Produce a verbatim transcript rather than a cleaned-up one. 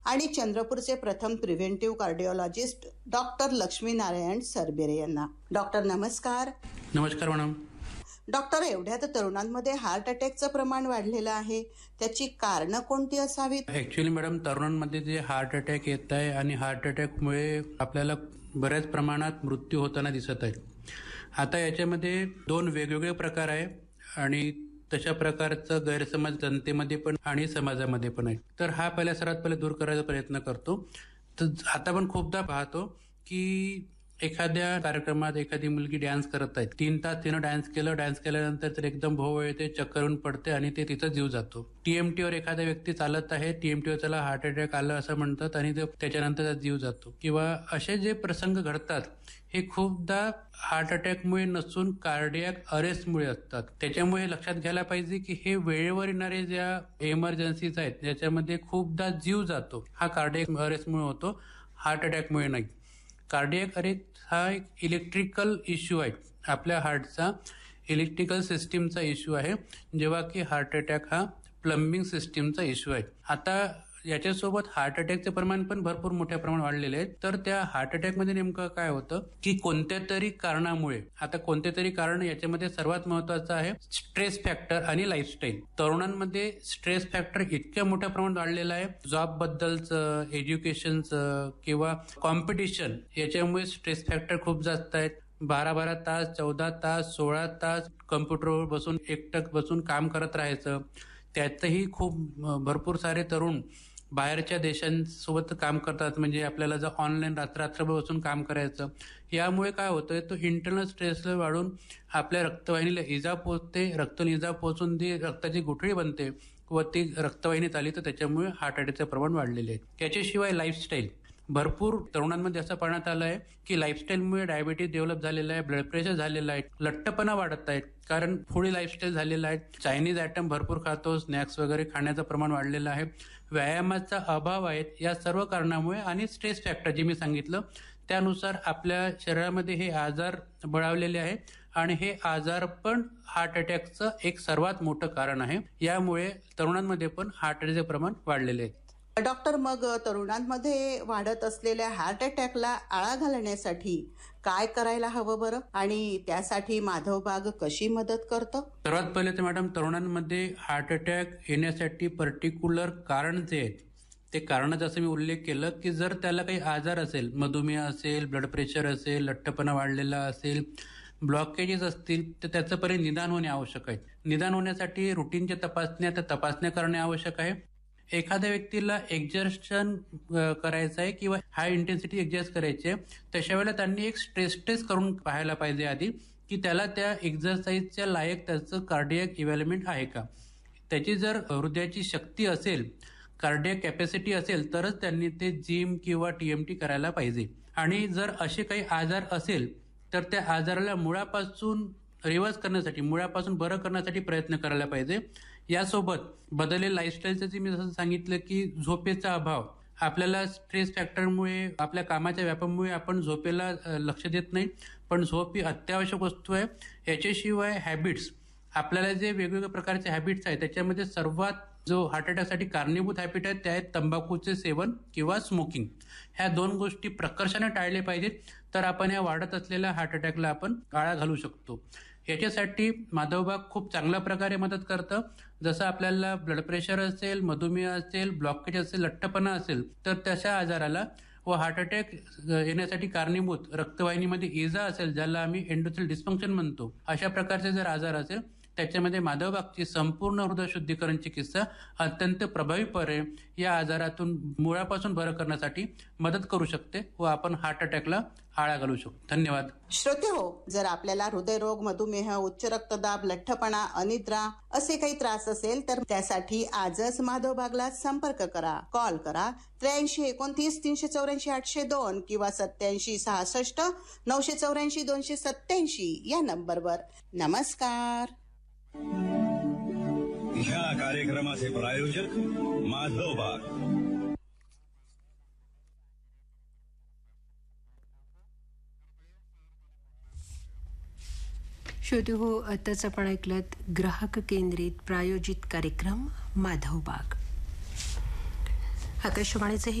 आणि चंद्रपूरचे प्रथम प्रिव्हेंटिव्ह कार्डिओलॉजिस्ट डॉक्टर लक्ष्मीनारायण सरबेरे यांना. डॉक्टर नमस्कार. नमस्कार मॅडम. डॉक्टर, एवढ्यात तरुणांमध्ये हार्ट अटॅकचं प्रमाण वाढलेलं आहे, त्याची कारणं कोणती असावीत? ऍक्च्युली मॅडम, तरुणांमध्ये जे हार्ट अटॅक येत आहे आणि हार्ट अटॅकमुळे आपल्याला बऱ्याच प्रमाणात मृत्यू होताना दिसत आहे. आता याच्यामध्ये दोन वेगवेगळे प्रकार आहे आणि तशा प्रकारचा गैरसमज जनतेमध्ये पण आणि समाजामध्ये पण आहे. तर हा पहिल्या सर्वात पहिले दूर करायचा प्रयत्न करतो. तर आता पण खूपदा पाहतो की एखाद्या कार्यक्रमात एखादी मुलगी डान्स करत आहे, तीन तास तिनं डान्स केलं, डान्स केल्यानंतर तर एकदम भोवळ येते, चक्कर येऊन पडते आणि ते तिथं जीव जातो. टीएमटीवर एखादा व्यक्ती चालत आहे, टीएमटीवर त्याला हार्ट अटॅक आलं असं म्हणतात आणि त्याच्यानंतर त्याचा जीव जातो. किंवा असे जे प्रसंग घडतात हे खूपदा हार्ट अटॅकमुळे नसून कार्डियक अरेस्टमुळे असतात. त्याच्यामुळे लक्षात घ्यायला पाहिजे की हे वेळेवर येणारे ज्या इमर्जन्सीज आहेत ज्याच्यामध्ये खूपदा जीव जातो, हा कार्डियक अरेस्टमुळे होतो, हार्ट अटॅकमुळे नाही. कार्डियक अरेस्ट हा एक इलेक्ट्रिकल इश्यू आहे, आपल्या हार्टचा इलेक्ट्रिकल सिस्टीमचा इश्यू आहे, जेव्हा की हार्ट अटॅक हा प्लंबिंग सिस्टीमचा इश्यू आहे. आता याच्यासोबत हार्ट अटॅकचे प्रमाण पण भरपूर मोठ्या प्रमाणात वाढलेले आहे. तर त्या हार्ट अटॅकमध्ये नेमकं काय होतं की कोणत्या तरी कारणामुळे, आता कोणत्या तरी कारण याच्यामध्ये सर्वात महत्वाचं आहे स्ट्रेस फॅक्टर आणि लाईफस्टाईल. तरुणांमध्ये स्ट्रेस फॅक्टर इतक्या मोठ्या प्रमाणात वाढलेला आहे, जॉब बद्दलचं, एज्युकेशनचं किंवा कॉम्पिटिशन याच्यामुळे स्ट्रेस फॅक्टर खूप जास्त आहेत. बारा बारा तास, चौदा तास, सोळा तास कम्प्युटरवर बसून एकटक बसून काम करत राहायचं. त्यातही खूप भरपूर सारे तरुण बाहेरच्या देशांसोबत काम करतात, म्हणजे आपल्याला जर ऑनलाईन रात्र रात्रभर बसून काम करायचं. यामुळे काय होतंय, तो इंटरनल स्ट्रेस वाढून आपल्या रक्तवाहिनीला इजा पोहोचते, रक्ताला इजा पोहोचून ती रक्ताची गुठळी बनते व ती रक्तवाहिनीत आली तर त्याच्यामुळे हार्ट अटॅकचं प्रमाण वाढलेले आहे. त्याच्याशिवाय लाईफस्टाईल भरपूर तरुणांमध्ये असं पाहण्यात आलं आहे की लाईफस्टाईलमुळे डायबिटीज डेव्हलप झालेला आहे, ब्लड प्रेशर झालेला आहे, लठ्ठपणा वाढत आहे, कारण पुढे लाईफस्टाईल झालेला आहे. चायनीज आयटम भरपूर खातो, स्नॅक्स वगैरे खाण्याचं प्रमाण वाढलेलं आहे, व्यायामाचा अभाव आहे. या सर्व कारणामुळे आणि स्ट्रेस फॅक्टर जे मी सांगितलं त्यानुसार आपल्या शरीरामध्ये हे आजार बळावलेले आहे आणि हे आजार पण हार्ट अटॅकचं एक सर्वात मोठं कारण आहे. यामुळे तरुणांमध्ये पण हार्ट अटॅकचे प्रमाण वाढलेले आहे. डॉक्टर, मग तरुणांमध्ये वाढत असलेल्या हार्ट अटॅकला आळा घालण्यासाठी काय करायला हवं बरं, आणि त्यासाठी माधवबाग कशी मदत करतं? सर्वात पहिले तर मॅडम, तरुणांमध्ये हार्ट अटॅक येण्यासाठी पर्टिक्युलर कारण जे आहेत ते कारण जसं मी उल्लेख केलं की जर त्याला काही आजार असेल, मधुमेह असेल, ब्लड प्रेशर असेल, लठ्ठपणा वाढलेला असेल, ब्लॉकेजेस असतील, तर त्याचं पहिले निदान होणे आवश्यक आहे. निदान होण्यासाठी रुटीनच्या तपासण्या त्या तपासण्या करणे आवश्यक आहे. एखाद्या व्यक्तीला एक्झर्शन करायचं आहे किंवा हाय इंटेन्सिटी एक्झर्स करायची आहे, तशा वेळेला त्यांनी एक स्ट्रेस टेस्ट करून पाहायला पाहिजे आधी की त्याला त्या एक्झरसाइजच्या लायक त्याचं कार्डियक इव्हॅल्युमेंट आहे का. त्याची जर हृदयाची शक्ती असेल, कार्डियक कॅपॅसिटी असेल, तरच त्यांनी ते जिम किंवा टीएमटी करायला पाहिजे. आणि जर असे काही आजार असेल तर त्या आजाराला मुळापासून रिव्हर्स करण्यासाठी, मुळापासून बरं करण्यासाठी प्रयत्न करायला पाहिजे. यासोबत बदललेल्या लाईफस्टाईलचं जे मी जसं सांगितलं की झोपेचा अभाव, आपल्याला स्ट्रेस फॅक्टरमुळे, आपल्या कामाच्या व्यापामुळे आपण झोपेला लक्ष देत नाही, पण झोप ही अत्यावश्यक वस्तू आहे. याच्याशिवाय हॅबिट्स, आपल्याला जे वेगवेगळ्या प्रकारचे हॅबिट्स आहेत त्याच्यामध्ये सर्वात जो हार्ट अटॅकसाठी कारणीभूत हॅबिट आहे त्या आहेत तंबाखूचे सेवन किंवा स्मोकिंग. ह्या दोन गोष्टी प्रकर्षाने टाळले पाहिजेत, तर आपण या वाढत असलेल्या हार्ट अटॅकला आपण आळा घालू शकतो. याच्यासाठी माधवबाग खूप चांगल्या प्रकारे मदत करतं. जसं आपल्याला ब्लड प्रेशर असेल, मधुमेह असेल, ब्लॉकेज असेल, लठ्ठपणा असेल, तर तशा आजाराला व हार्ट अटॅक येण्यासाठी कारणीभूत रक्तवाहिनीमध्ये इजा असेल, ज्याला आम्ही एंडोथेलियल डिस्फंक्शन म्हणतो, अशा प्रकारचे जर आजार असेल त्याच्यामध्ये माधवबागची संपूर्ण हृदय शुद्धीकरण चिकित्सा अत्यंत प्रभावीपणे या आजारातून मुळापासून बरं करण्यासाठी मदत करू शकते व आपण हार्ट अटॅकला आळा घालू शकतो. धन्यवाद. श्रोते हो, जर आपल्याला हृदयरोग, मधुमेह, उच्च रक्तदाब, लठ्ठपणा, अनिद्रा असे काही त्रास असेल तर त्यासाठी आजच माधवबागला संपर्क करा. कॉल करा त्र्याऐंशी एकोणतीस तीनशे चौऱ्याऐंशी आठशे दोन किंवा सत्याऐंशी सहासष्ट नऊशे चौऱ्याऐंशी दोनशे सत्याऐंशी या नंबरवर. नमस्कार. ह्या कार्यक्रमाचे प्रायोजक माधवबाग. श्रोते हो, आताच आपण ऐकलात ग्राहक केंद्रित प्रायोजित कार्यक्रम माधवबाग. आकाशवाणीचे